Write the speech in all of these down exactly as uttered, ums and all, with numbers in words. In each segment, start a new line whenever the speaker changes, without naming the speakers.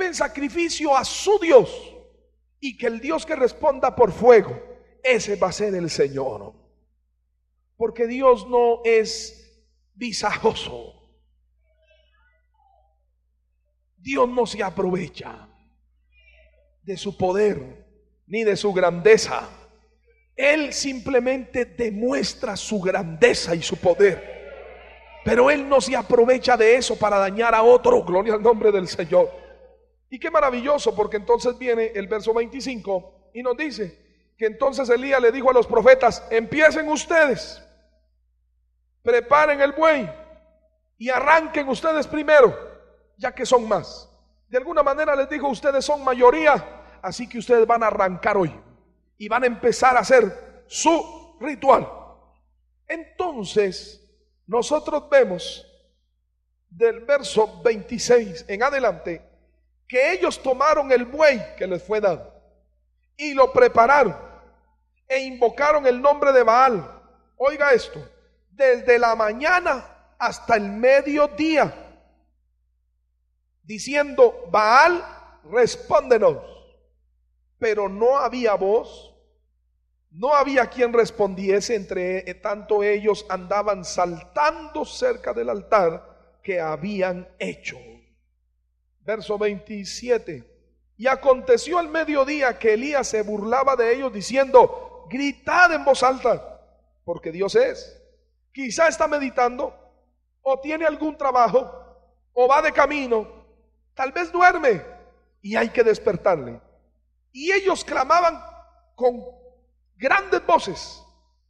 lleven sacrificio a su Dios, y que el Dios que responda por fuego, ese va a ser el Señor. Porque Dios no es visajoso. Dios no se aprovecha de su poder ni de su grandeza. Él simplemente demuestra su grandeza y su poder, pero Él no se aprovecha de eso para dañar a otro. Gloria al nombre del Señor. Y qué maravilloso, porque entonces viene el verso veinticinco y nos dice que entonces Elías le dijo a los profetas: empiecen ustedes, preparen el buey y arranquen ustedes primero, ya que son más. De alguna manera les dijo: ustedes son mayoría, así que ustedes van a arrancar hoy y van a empezar a hacer su ritual. Entonces nosotros vemos del verso veintiséis en adelante que ellos tomaron el buey que les fue dado y lo prepararon e invocaron el nombre de Baal. Oiga esto: desde la mañana hasta el mediodía, diciendo: Baal, respóndenos. Pero no había voz, no había quien respondiese, entre tanto ellos andaban saltando cerca del altar que habían hecho. Verso veintisiete. Y aconteció al mediodía que Elías se burlaba de ellos, diciendo: gritad en voz alta, porque Dios es. Quizá está meditando, o tiene algún trabajo, o va de camino, tal vez duerme, y hay que despertarle. Y ellos clamaban con grandes voces,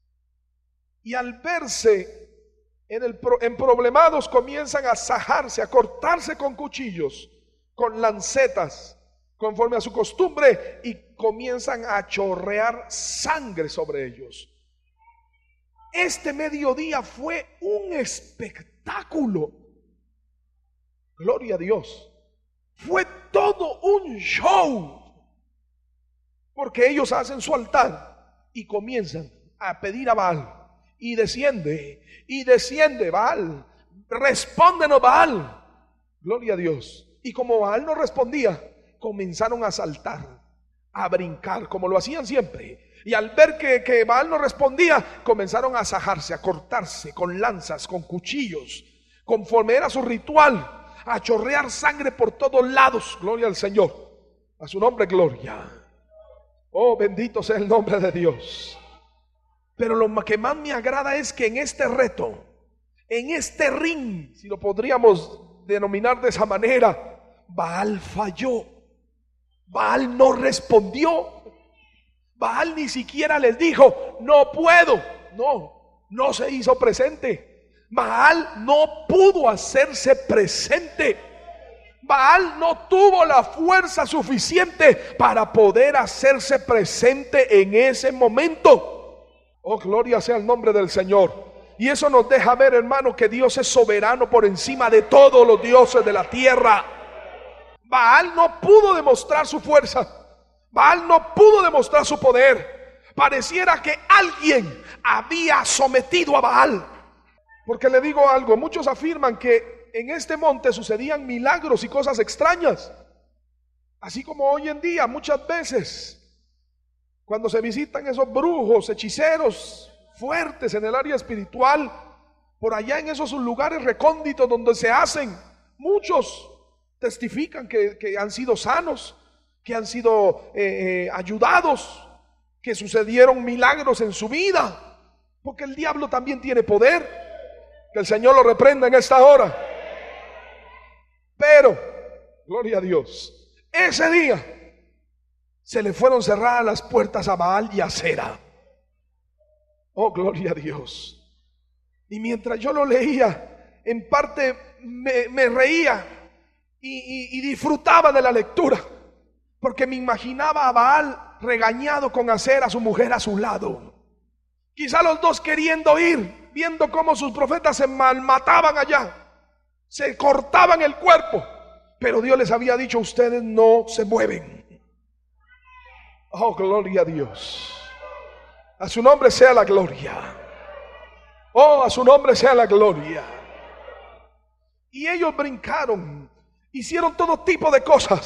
y al verse en el en problemados, comienzan a sajarse, a cortarse con cuchillos, con lancetas, conforme a su costumbre, y comienzan a chorrear sangre sobre ellos. Este mediodía fue un espectáculo. Gloria a Dios. Fue todo un show, porque ellos hacen su altar y comienzan a pedir a Baal, y desciende, y desciende Baal, respóndenos Baal. Gloria a Dios. Y como Baal no respondía, comenzaron a saltar, a brincar, como lo hacían siempre. Y al ver que, que Baal no respondía, comenzaron a sajarse, a cortarse con lanzas, con cuchillos, conforme era su ritual, a chorrear sangre por todos lados. Gloria al Señor. A su nombre, gloria. Oh, bendito sea el nombre de Dios. Pero lo que más me agrada es que en este reto, en este ring, si lo podríamos denominar de esa manera, Baal falló. Baal no respondió. Baal ni siquiera les dijo: no puedo. No, no se hizo presente. Baal no pudo hacerse presente. Baal no tuvo la fuerza suficiente para poder hacerse presente en ese momento. Oh, gloria sea el nombre del Señor. Y eso nos deja ver, hermano, que Dios es soberano por encima de todos los dioses de la tierra. Baal no pudo demostrar su fuerza. Baal no pudo demostrar su poder. Pareciera que alguien había sometido a Baal. Porque le digo algo, muchos afirman que en este monte sucedían milagros y cosas extrañas, así como hoy en día muchas veces cuando se visitan esos brujos, hechiceros fuertes en el área espiritual, por allá en esos lugares recónditos donde se hacen, muchos testifican que, que han sido sanos, que han sido eh, eh, ayudados, que sucedieron milagros en su vida, porque el diablo también tiene poder. Que el Señor lo reprenda en esta hora. Pero, gloria a Dios, ese día se le fueron cerradas las puertas a Baal y a Acera. Oh, gloria a Dios. Y mientras yo lo leía, en parte me, me reía y, y, y disfrutaba de la lectura, porque me imaginaba a Baal regañado con Acera, su mujer, a su lado. Quizá los dos queriendo ir, viendo cómo sus profetas se malmataban allá, se cortaban el cuerpo, pero Dios les había dicho: ustedes no se mueven. Oh, gloria a Dios. A su nombre sea la gloria. Oh, a su nombre sea la gloria. Y ellos brincaron, hicieron todo tipo de cosas,